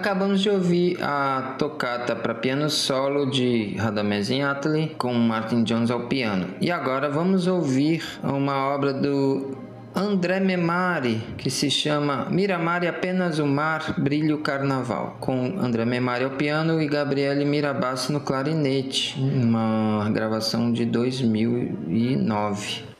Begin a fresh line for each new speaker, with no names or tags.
Acabamos de ouvir a tocata para piano solo de Radamés Inátali com Martin Jones ao piano. E agora vamos ouvir uma obra do André Memari, que se chama Miramar e apenas o mar, brilha o carnaval, com André Memari ao piano e Gabriele Mirabassi no clarinete, uma gravação de 2009.